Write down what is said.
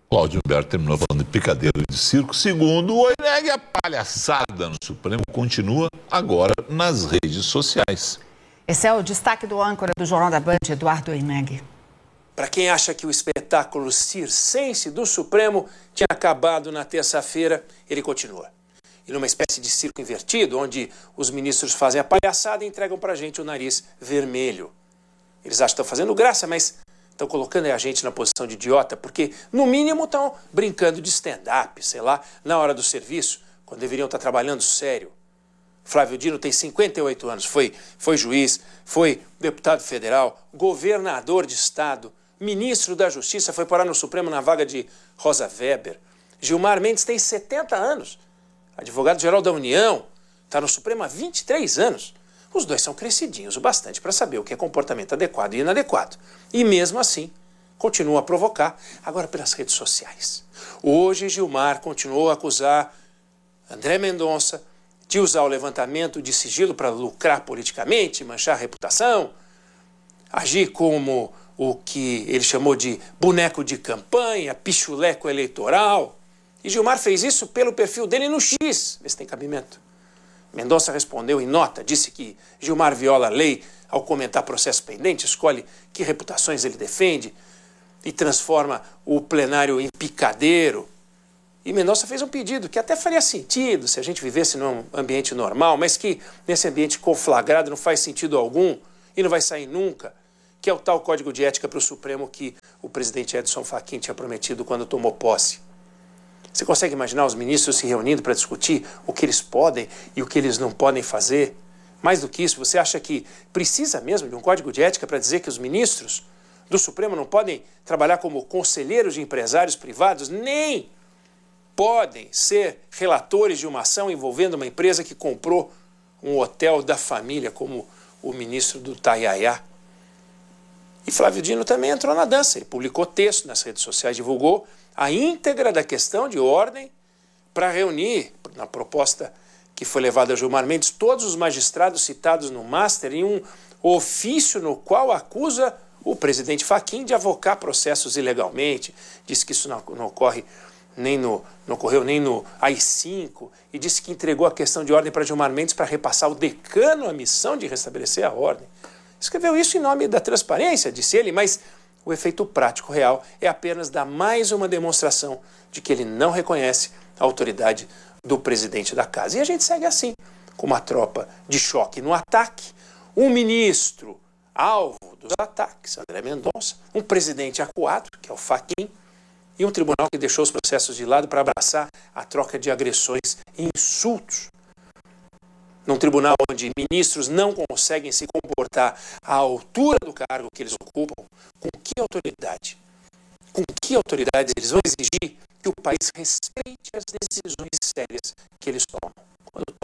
Cláudio Humberto terminou falando de picadeiro de circo. Segundo o Oineg, a palhaçada no Supremo continua agora nas redes sociais. Esse é o destaque do âncora do Jornal da Band, Eduardo Oineg. Para quem acha que o espetáculo circense do Supremo tinha acabado na terça-feira, ele continua. E numa espécie de circo invertido, onde os ministros fazem a palhaçada e entregam para a gente o nariz vermelho. Eles acham que estão fazendo graça, mas estão colocando a gente na posição de idiota, porque, no mínimo, estão brincando de stand-up, sei lá, na hora do serviço, quando deveriam estar trabalhando sério. Flávio Dino tem 58 anos, foi juiz, foi deputado federal, governador de estado, ministro da Justiça, foi parar no Supremo na vaga de Rosa Weber. Gilmar Mendes tem 70 anos, advogado-geral da União, está no Supremo há 23 anos. Os dois são crescidinhos o bastante para saber o que é comportamento adequado e inadequado. E mesmo assim, continuam a provocar, agora pelas redes sociais. Hoje, Gilmar continuou a acusar André Mendonça de usar o levantamento de sigilo para lucrar politicamente, manchar a reputação, agir como o que ele chamou de boneco de campanha, pichuleco eleitoral. E Gilmar fez isso pelo perfil dele no X, vê se tem cabimento. Mendonça respondeu em nota, disse que Gilmar viola a lei ao comentar processo pendente, escolhe que reputações ele defende e transforma o plenário em picadeiro. E Mendonça fez um pedido que até faria sentido se a gente vivesse num ambiente normal, mas que nesse ambiente conflagrado não faz sentido algum e não vai sair nunca, que é o tal Código de Ética para o Supremo que o presidente Edson Fachin tinha prometido quando tomou posse. Você consegue imaginar os ministros se reunindo para discutir o que eles podem e o que eles não podem fazer? Mais do que isso, você acha que precisa mesmo de um código de ética para dizer que os ministros do Supremo não podem trabalhar como conselheiros de empresários privados, nem podem ser relatores de uma ação envolvendo uma empresa que comprou um hotel da família, como o ministro do Taiaiá? E Flávio Dino também entrou na dança. Ele publicou texto nas redes sociais, divulgou a íntegra da questão de ordem para reunir, na proposta que foi levada a Gilmar Mendes, todos os magistrados citados no Master em um ofício no qual acusa o presidente Fachin de avocar processos ilegalmente. Diz que isso não ocorreu nem no AI-5 e disse que entregou a questão de ordem para Gilmar Mendes para repassar ao decano a missão de restabelecer a ordem. Escreveu isso em nome da transparência, disse ele, mas o efeito prático real é apenas dar mais uma demonstração de que ele não reconhece a autoridade do presidente da casa. E a gente segue assim, com uma tropa de choque no ataque, um ministro alvo dos ataques, André Mendonça, um presidente acuado, que é o Fachin, e um tribunal que deixou os processos de lado para abraçar a troca de agressões e insultos. Num tribunal onde ministros não conseguem se comportar à altura do cargo que eles ocupam, com que autoridade? Com que autoridade eles vão exigir que o país respeite as decisões sérias que eles tomam? Quando